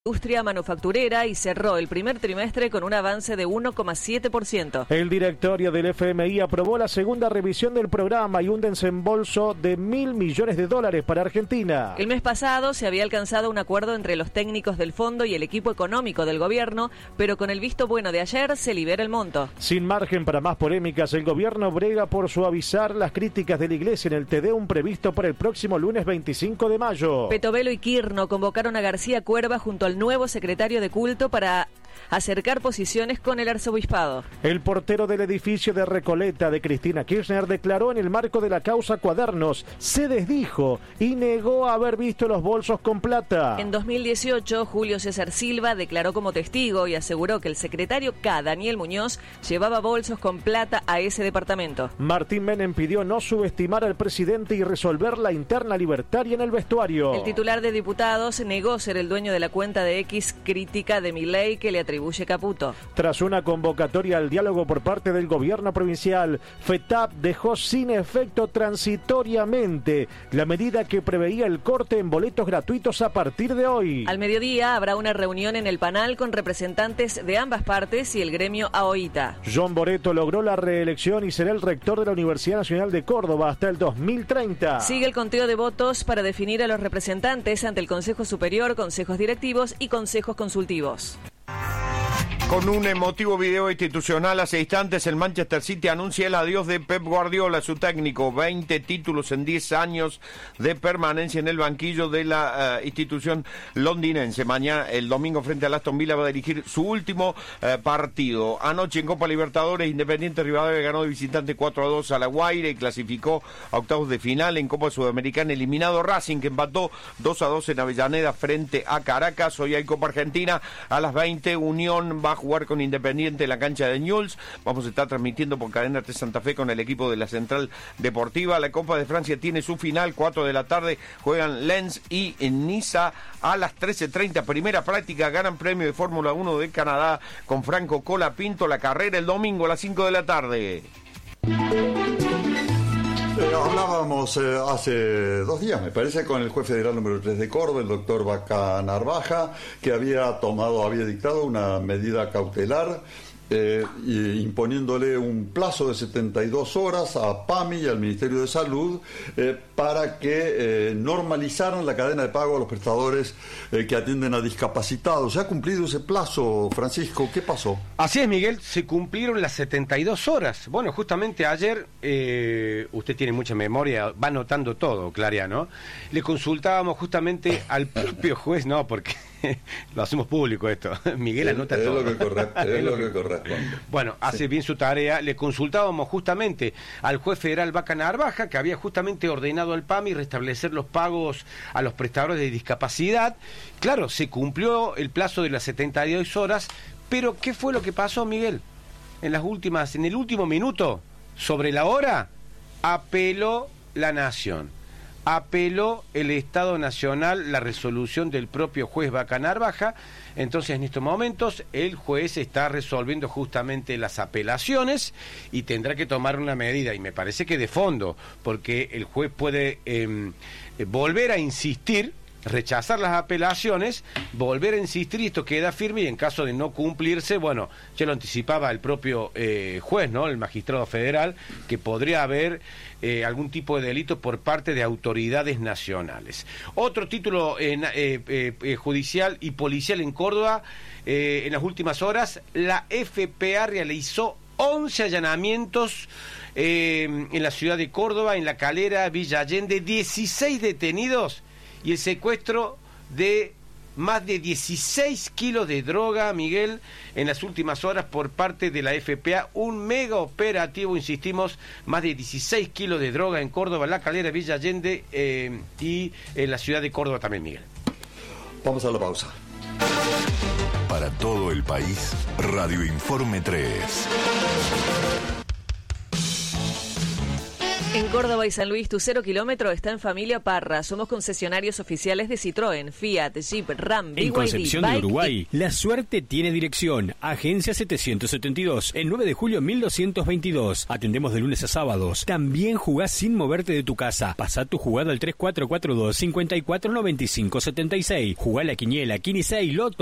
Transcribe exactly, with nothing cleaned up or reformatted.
industria manufacturera y cerró el primer trimestre con un avance de uno coma siete por ciento. El directorio del F M I aprobó la segunda revisión del programa y un desembolso de mil millones de dólares para Argentina. El mes pasado se había alcanzado un acuerdo entre los técnicos del fondo y el equipo económico del gobierno, pero con el visto bueno de ayer se libera el monto. Sin margen para más polémicas, el gobierno brega por suavizar las críticas de la Iglesia en el Te Deum previsto para el próximo lunes veinticinco de mayo. Petovelo y Kirchner convocaron a García Cuerva junto al nuevo secretario de culto para acercar posiciones con el arzobispado. El portero del edificio de Recoleta de Cristina Kirchner declaró en el marco de la causa Cuadernos, se desdijo y negó haber visto los bolsos con plata. En dos mil dieciocho, Julio César Silva declaró como testigo y aseguró que el secretario K, Daniel Muñoz, llevaba bolsos con plata a ese departamento. Martín Menem pidió no subestimar al presidente y resolver la interna libertaria en el vestuario. El titular de Diputados negó ser el dueño de la cuenta de X crítica de Milei que le atribuye Caputo. Tras una convocatoria al diálogo por parte del gobierno provincial, FETAP dejó sin efecto transitoriamente la medida que preveía el corte en boletos gratuitos a partir de hoy. Al mediodía habrá una reunión en el Panal con representantes de ambas partes y el gremio AOITA. John Boretto logró la reelección y será el rector de la Universidad Nacional de Córdoba hasta el dos mil treinta. Sigue el conteo de votos para definir a los representantes ante el Consejo Superior, consejos directivos y consejos consultivos. Con un emotivo video institucional hace instantes, el Manchester City anuncia el adiós de Pep Guardiola, su técnico. veinte títulos en diez años de permanencia en el banquillo de la uh, institución londinense. Mañana, el domingo, frente al Aston Villa, va a dirigir su último uh, partido. Anoche en Copa Libertadores, Independiente Rivadavia ganó de visitante cuatro a dos a La Guaira y clasificó a octavos de final. En Copa Sudamericana, eliminado Racing, que empató dos a dos en Avellaneda frente a Caracas. Hoy hay Copa Argentina a las veinte. Unión va a jugar con Independiente en la cancha de Newell's. Vamos a estar transmitiendo por Cadena T Santa Fe con el equipo de la Central Deportiva. La Copa de Francia tiene su final, cuatro de la tarde, juegan Lens y Niza a las trece treinta. Primera práctica, Gran Premio de Fórmula uno de Canadá con Franco Colapinto. La carrera el domingo a las cinco de la tarde. Eh, hablábamos eh, hace dos días, me parece, con el juez federal número tres de Córdoba, el doctor Vaca Narvaja, que había tomado, había dictado una medida cautelar eh, imponiéndole un plazo de setenta y dos horas a PAMI y al Ministerio de Salud eh, para que eh, normalizaran la cadena de pago a los prestadores eh, que atienden a discapacitados. ¿Se ha cumplido ese plazo, Francisco? ¿Qué pasó? Así es, Miguel, se cumplieron las setenta y dos horas. Bueno, justamente ayer, eh, usted tiene mucha memoria, va anotando todo, Clariano. Le consultábamos justamente al propio juez, no, porque lo hacemos público esto. Miguel anota es todo. Lo que corre, es, es lo que corresponde. Bueno, hace sí. bien su tarea. Le consultábamos justamente al juez federal Vaca Narvaja, que había justamente ordenado al PAMI restablecer los pagos a los prestadores de discapacidad. Claro, se cumplió el plazo de las setenta y dos horas, pero ¿qué fue lo que pasó, Miguel? En las últimas, en el último minuto, sobre la hora, apeló la Nación. Apeló el Estado Nacional la resolución del propio juez Vaca Narvaja. Entonces, en estos momentos, el juez está resolviendo justamente las apelaciones y tendrá que tomar una medida, y me parece que de fondo, porque el juez puede eh, volver a insistir, rechazar las apelaciones, volver a insistir, y esto queda firme, y en caso de no cumplirse, bueno, ya lo anticipaba el propio eh, juez, ¿no?, el magistrado federal, que podría haber eh, algún tipo de delito por parte de autoridades nacionales. Otro título eh, eh, eh, judicial y policial en Córdoba, eh, en las últimas horas, la F P A realizó once allanamientos eh, en la ciudad de Córdoba, en La Calera, Villa Allende, dieciséis detenidos, y el secuestro de más de dieciséis kilos de droga, Miguel, en las últimas horas por parte de la F P A. Un mega operativo, insistimos, más de dieciséis kilos de droga en Córdoba, La Calera, Villa Allende eh, y en la ciudad de Córdoba también, Miguel. Vamos a la pausa. Para todo el país, Radio Informe tres. En Córdoba y San Luis, tu cero kilómetro está en Familia Parra. Somos concesionarios oficiales de Citroën, Fiat, Jeep, Ram, B Y D, En Concepción Bike del Uruguay, y... la suerte tiene dirección. Agencia setecientos setenta y dos, el nueve de julio mil doscientos veintidós. Atendemos de lunes a sábados. También jugás sin moverte de tu casa. Pasá tu jugada al tres cuatro cuatro dos, cinco cuatro nueve cinco siete seis. Jugá la quiniela, quince y Loto.